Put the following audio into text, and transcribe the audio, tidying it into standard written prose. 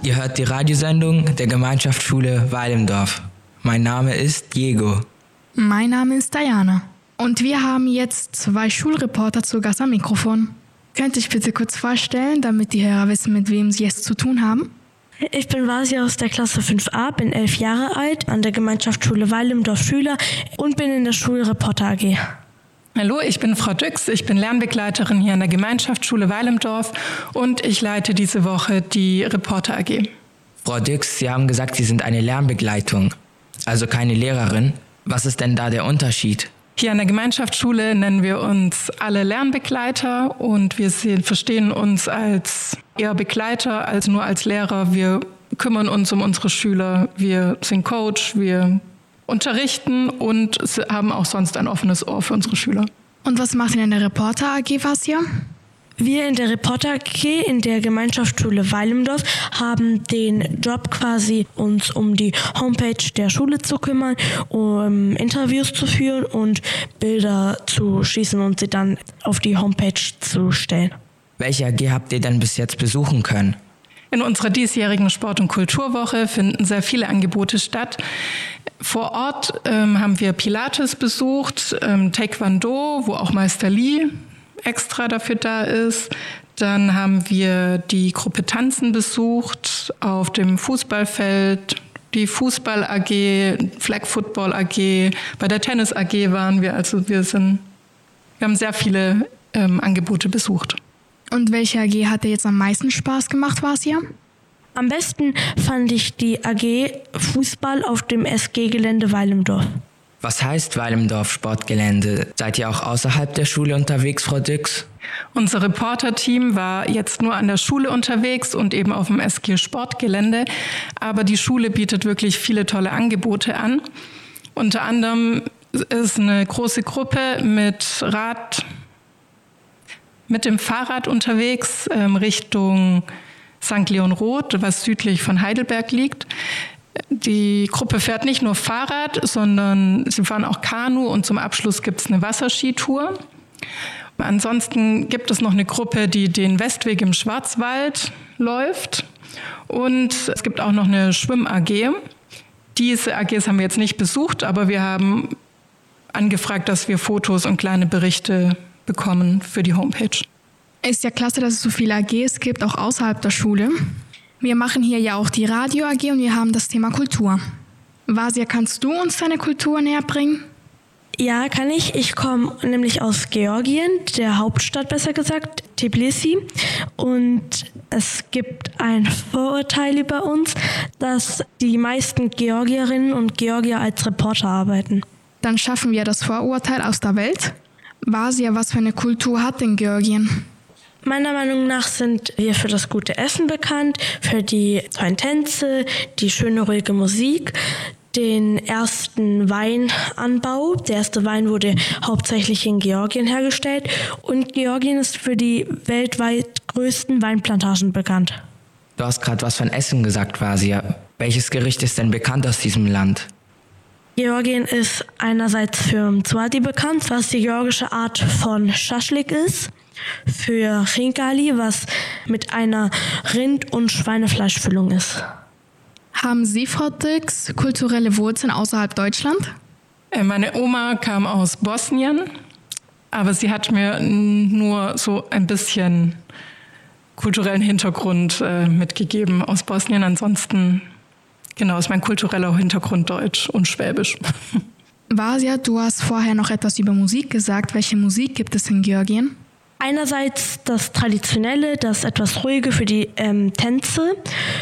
Ihr hört die Radiosendung der Gemeinschaftsschule Weil im Dorf. Mein Name ist Diego. Mein Name ist Diana. Und wir haben jetzt 2 Schulreporter zu Gast am Mikrofon. Könnt ihr euch bitte kurz vorstellen, damit die Hörer wissen, mit wem sie es zu tun haben? Ich bin Vasia aus der Klasse 5a, bin 11 Jahre alt, an der Gemeinschaftsschule Weil im Dorf Schüler und bin in der Schulreporter AG. Hallo, ich bin Frau Düx, ich bin Lernbegleiterin hier an der Gemeinschaftsschule Weil im Dorf und ich leite diese Woche die Reporter AG. Frau Düx, Sie haben gesagt, Sie sind eine Lernbegleitung, also keine Lehrerin. Was ist denn da der Unterschied? Hier an der Gemeinschaftsschule nennen wir uns alle Lernbegleiter und wir verstehen uns als eher Begleiter als nur als Lehrer. Wir kümmern uns um unsere Schüler, wir sind Coach, wir unterrichten und haben auch sonst ein offenes Ohr für unsere Schüler. Und was macht ihr in der Reporter AG, Vasia? Wir in der Reporter AG in der Gemeinschaftsschule Weil im Dorf haben den Job quasi, uns um die Homepage der Schule zu kümmern, um Interviews zu führen und Bilder zu schießen und sie dann auf die Homepage zu stellen. Welche AG habt ihr denn bis jetzt besuchen können? In unserer diesjährigen Sport- und Kulturwoche finden sehr viele Angebote statt. Vor Ort haben wir Pilates besucht, Taekwondo, wo auch Meister Lee extra dafür da ist. Dann haben wir die Gruppe Tanzen besucht auf dem Fußballfeld, die Fußball AG, Flag Football AG, bei der Tennis AG waren wir. Also wir haben sehr viele Angebote besucht. Und welche AG hat dir jetzt am meisten Spaß gemacht, Vasia? Am besten fand ich die AG Fußball auf dem SG-Gelände Weil im Dorf. Was heißt Weil im Dorf Sportgelände? Seid ihr auch außerhalb der Schule unterwegs, Frau Düx? Unser Reporter-Team war jetzt nur an der Schule unterwegs und eben auf dem SG Sportgelände. Aber die Schule bietet wirklich viele tolle Angebote an. Unter anderem ist eine große Gruppe mit dem Fahrrad unterwegs Richtung St. Leon Roth, was südlich von Heidelberg liegt. Die Gruppe fährt nicht nur Fahrrad, sondern sie fahren auch Kanu und zum Abschluss gibt es eine Wasserskitour. Ansonsten gibt es noch eine Gruppe, die den Westweg im Schwarzwald läuft und es gibt auch noch eine Schwimm-AG. Diese AGs haben wir jetzt nicht besucht, aber wir haben angefragt, dass wir Fotos und kleine Berichte bekommen für die Homepage. Ist ja klasse, dass es so viele AGs gibt, auch außerhalb der Schule. Wir machen hier ja auch die Radio AG und wir haben das Thema Kultur. Vasia, kannst du uns deine Kultur näher bringen? Ja, kann ich. Ich komme nämlich aus Georgien, der Hauptstadt besser gesagt, Tbilisi. Und es gibt ein Vorurteil über uns, dass die meisten Georgierinnen und Georgier als Reporter arbeiten. Dann schaffen wir das Vorurteil aus der Welt. Vasia, was für eine Kultur hat denn Georgien? Meiner Meinung nach sind wir für das gute Essen bekannt, für die tollen Tänze, die schöne, ruhige Musik, den ersten Weinanbau. Der erste Wein wurde hauptsächlich in Georgien hergestellt und Georgien ist für die weltweit größten Weinplantagen bekannt. Du hast gerade was von Essen gesagt, Vasia. Welches Gericht ist denn bekannt aus diesem Land? Georgien ist einerseits für Mzwadi bekannt, was die georgische Art von Schaschlik ist. Für Khinkali, was mit einer Rind- und Schweinefleischfüllung ist. Haben Sie, Frau Düx, kulturelle Wurzeln außerhalb Deutschland? Meine Oma kam aus Bosnien, aber sie hat mir nur so ein bisschen kulturellen Hintergrund mitgegeben aus Bosnien. Ansonsten, genau, ist mein kultureller Hintergrund Deutsch und Schwäbisch. Vasia, du hast vorher noch etwas über Musik gesagt. Welche Musik gibt es in Georgien? Einerseits das Traditionelle, das etwas ruhige für die Tänze.